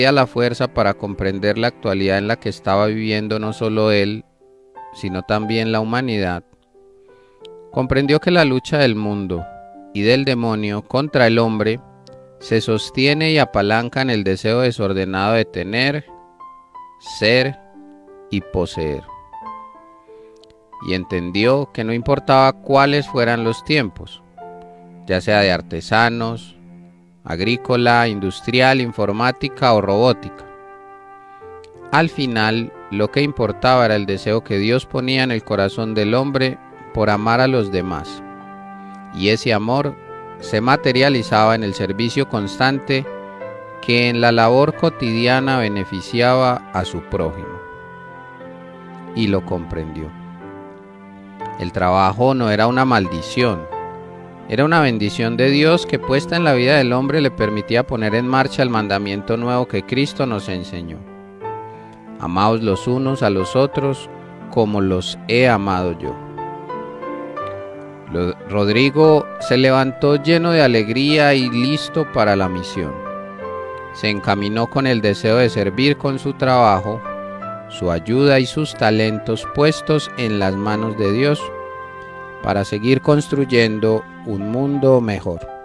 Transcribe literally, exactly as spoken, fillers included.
la fuerza para comprender la actualidad en la que estaba viviendo no solo él, sino también la humanidad, comprendió que la lucha del mundo y del demonio contra el hombre se sostiene y apalanca en el deseo desordenado de tener, ser y poseer. Y entendió que no importaba cuáles fueran los tiempos, ya sea de artesanos, agrícola, industrial, informática o robótica. Al final, lo que importaba era el deseo que Dios ponía en el corazón del hombre por amar a los demás. Y ese amor se materializaba en el servicio constante que en la labor cotidiana beneficiaba a su prójimo. Y lo comprendió. El trabajo no era una maldición, era una bendición de Dios que puesta en la vida del hombre le permitía poner en marcha el mandamiento nuevo que Cristo nos enseñó. Amaos los unos a los otros como los he amado yo. Rodrigo se levantó lleno de alegría y listo para la misión. Se encaminó con el deseo de servir con su trabajo, su ayuda y sus talentos puestos en las manos de Dios para seguir construyendo un mundo mejor.